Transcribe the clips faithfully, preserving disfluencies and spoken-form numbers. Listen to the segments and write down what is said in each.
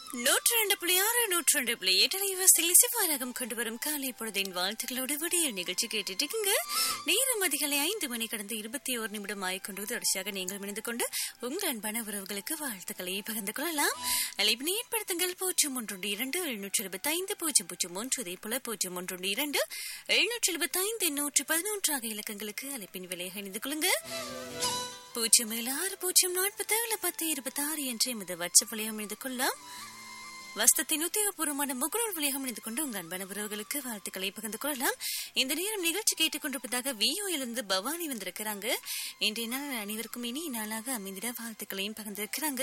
நூற்றி ரெண்டு புள்ளி ஆறு நூற்றி ரெண்டு புள்ளி எட்டு சிலிசிவாரகம் கொண்டு வரும் காலை பொழுதின் வாழ்த்துக்களோடு விடிய நிகழ்ச்சி கேட்டுட்டு இருக்கீங்க. நேரம் அதிகாலை ஐந்து மணி கடந்து இருபத்தி ஓரு நிமிடம் ஆகிக்கொண்டு தொடர்ச்சியாக நீங்கள் இணைந்து கொண்டு உங்கள் அன்பான உறவுகளுக்கு வாழ்த்துக்களை பகிர்ந்து கொள்ளலாம். அழைப்பினை ஏற்படுத்துங்கள் பூஜ்ஜியம் ஒன்று இரண்டு எழுநூற்றி எழுபத்தி ஐந்து பூஜ்ஜியம் பூஜ்ஜியம் ஒன்று இதே போல பூஜ்ஜியம் ஒன்று இரண்டு எழுநூற்றி எழுபத்தி ஐந்து எண்ணூற்றி பதினொன்று ஆகிய இலக்கங்களுக்கு அழைப்பின் விலையை இணைந்து கொள்ளுங்க. பூஜ்ஜியம் ஏழு ஆறு பூஜ்ஜியம் நாற்பத்தி ஏழு பத்து இருபத்தி ஆறு என்ற எமது வாட்ஸ்அப் வழியாக இணைந்து கொள்ளலாம். வஸ்தத்தின் உத்தியோகபூர்வமான முகநூல் வழியாக இணைந்து கொண்டு உங்கள் அன்பான உறவுகளுக்கு வாழ்த்துக்களை பகிர்ந்து கொள்ளலாம். இந்த நேரம் நிகழ்ச்சி கேட்டுக் கொண்டிருப்பதாக விஓயிலிருந்து பவானி வந்திருக்கிறாங்க. இன்றைய நாள் அனைவருக்கும் இனி நாளாக அமைந்திட வாழ்த்துக்களையும் பகிர்ந்திருக்கிறாங்க.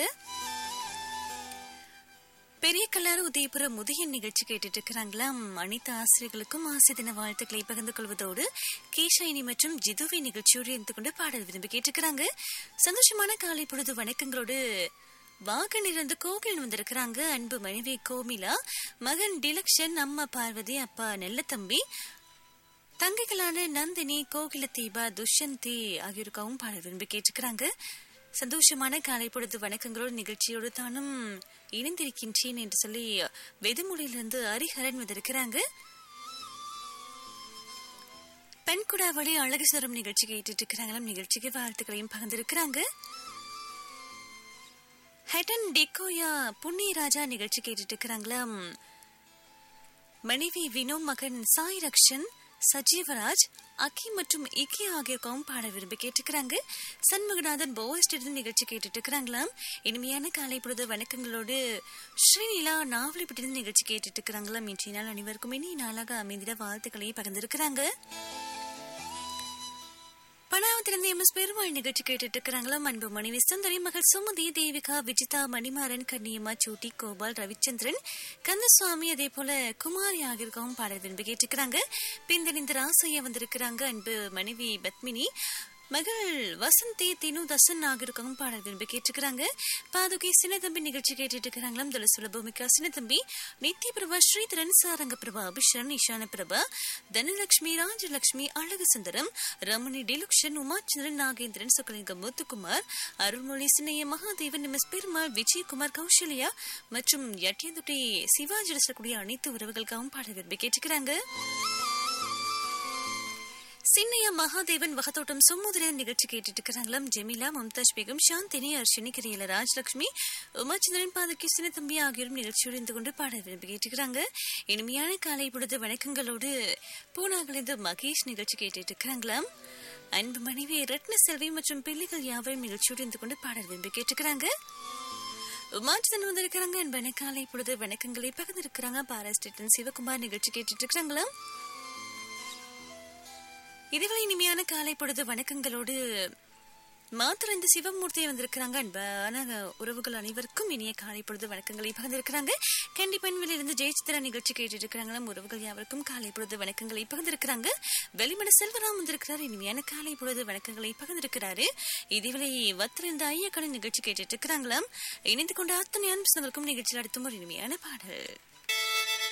பெரிய கல்லாறு உதயபுரம் முதியன் நிகழ்ச்சி கேட்டுட்டு இருக்கிறாங்களாம். அனைத்து ஆசிரியர்களுக்கும் ஆசிரிய தின வாழ்த்துக்களை பகிர்ந்து கொள்வதோடு கேஷாயினி மற்றும் ஜிதுவி நிகழ்ச்சியோடு இருந்து கொண்டு பாடல் விரும்பி கேட்டிருக்கிறாங்க. சந்தோஷமான காலை பொழுது வணக்கங்களோடு வாகனிலிருந்து கோகில் வந்திருக்கிறாங்க. அன்பு மனைவி கோமிலா, மகன் டிலக்ஷன், அம்மா பார்வதி, அப்பா நெல்லத்தம்பி, தங்கைகளான நந்தினி, கோகில தீபா, துஷ்யந்தி ஆகியோருக்காகவும் பாடல் விரும்பி கேட்டிருக்கிறாங்க. சந்தோஷமான காலை பொழுது வணக்கங்களோடு நிகழ்ச்சியோடு தானும் இணைந்திருக்கின்றேன் என்று சொல்லி வெதுமொழியிலிருந்து ஹரிஹரன் வந்திருக்கிறாங்க. பெண்குடா வழி அழகு சரம் நிகழ்ச்சி கேட்டுட்டு இருக்கிறாங்களாம். நிகழ்ச்சிக்கு வாழ்த்துக்களையும் பகிர்ந்திருக்கிறாங்க. ஹெடன் டிகோயா புண்ணியராஜா நிகழ்ச்சி கேட்டுட்டு இருக்கிறாங்களாம். மனைவி வினோ, மகன் சாய் ரக்ஷன், சஜீவராஜ், அக்கி மற்றும் இக்கி ஆகியோருக்கும் பாட விரும்பி கேட்டுக்கிறாங்க. சண்முகநாதன் போஸ்ட் நிகழ்ச்சி கேட்டுட்டு இருக்கிறாங்களாம். இனிமையான காலை பொழுது வணக்கங்களோடு ஸ்ரீநிலா நாவலிப்பட்டி நிகழ்ச்சி கேட்டுட்டு இருக்கிறாங்களாம். இன்றைய நாள் அனைவருக்கும் இனி நாளாக அமைந்திட வாழ்த்துக்களை பகிர்ந்திருக்கிறாங்க. பணாவத்திலிருந்து எம் எஸ் பெருமாள் நிகழ்ச்சி கேட்டுட்டு இருக்கிறாங்களாம். அன்பு மனைவி சுந்தரி, மகள் சுமதி, தேவிகா, விஜிதா, மணிமாறன், கன்னியம்மா, சூட்டி, கோபால், ரவிச்சந்திரன், கந்தசுவாமி, அதே போல குமாரி ஆகியோருக்காகவும் பாடல் விரும்பி கேட்டுக்கிறாங்க. பிந்தனிந்த ராசையா வந்திருக்கிறாங்க. அன்பு மனைவி பத்மினி, மகள் வசந்தி, தினு, தசன் ஆகியோருக்காகவும் பாடல் விரும்பி கேட்டுக்கிறாங்க. பாதுகை சின்னதம்பி நிகழ்ச்சி கேட்டுட்டு இருக்கிறாங்களாம். துளசுல பூமிகா சின்னதம்பி, நித்ய பிரபா, ஸ்ரீதரன், சாரங்க பிரபா, அபிஷன், ஈஷான பிரபா, தனலட்சுமி, ராஜலட்சுமி, அழகு சுந்தரம், ரமணி, டிலுக்ஷன், உமாச்சந்திரன், நாகேந்திரன், சுக்கலிங்கம், முத்துக்குமார், அருள்மொழி, சின்னைய, மகாதேவன், எம் எஸ் பெருமாள், விஜயகுமார், கௌசல்யா மற்றும் யட்டியதுட்டி சிவாஜி கூடிய அனைத்து உறவுகளுக்காகவும் பாடல் விரும்பி கேட்டுக்கிறாங்க. சின்னையா, மகாதேவன், வகத்தோட்டம், சும்முதிரன் நிகழ்ச்சி கேட்டுட்டு இருக்கிறாங்களாம். ஜெமிலா, மும்தாஜ் பேகம், சாந்தினி, அர்ஷினி, கிரியல, ராஜலட்சுமி, உமாச்சந்திரன், பாதகி, சின்னத்தம்பி ஆகியோரும் நிகழ்ச்சியோடு இருந்து கொண்டு பாடல் விரும்பி கேட்டுக்கிறாங்க. இனிமையான காலை பொழுது வணக்கங்களோடு பூனாவிலிருந்து மகேஷ் நிகழ்ச்சி கேட்டுட்டு இருக்கிறாங்களாம். அன்பு மனைவி ரத்ன செல்வி மற்றும் பிள்ளைகள் யாவரும் நிகழ்ச்சியோடு இருந்து கொண்டு பாடல் விரும்பி கேட்டுக்கிறாங்க. உமாச்சந்திரன் வந்திருக்கிறாங்க. அன்பான காலை பொழுது வணக்கங்களை பகிர்ந்திருக்கிறாங்க. பாராஸ்டேட்டன் சிவகுமார் நிகழ்ச்சி கேட்டுட்டு இருக்கிறாங்களாம். இதுவரை இனிமையான காலை பொழுது வணக்கங்களோடு மாத்திர இந்த சிவமூர்த்தியை வந்திருக்கிறாங்க. அன்பான உறவுகள் அனைவருக்கும் இனிய காலை பொழுது வணக்கங்களை பகிர்ந்திருக்கிறாங்க. கண்டிப்பன்வில் இருந்து ஜெயசித்ரா நிகழ்ச்சி கேட்டு இருக்கிறாங்களாம். உறவுகள் யாவருக்கும் காலை பொழுது வணக்கங்களை பகிர்ந்திருக்கிறாங்க. வெளிமட செல்வராம் வந்திருக்கிறார். இனிமையான காலை பொழுது வணக்கங்களை பகிர்ந்திருக்கிறாரு. இதுவரை வத்திர இந்த ஐயக்கடன் நிகழ்ச்சி கேட்டுட்டு இருக்கிறாங்களாம். இணைந்து கொண்ட அத்தனை அன்புகளுக்கும் நிகழ்ச்சியில் அடுத்தும் ஒரு இனிமையான பாடல்.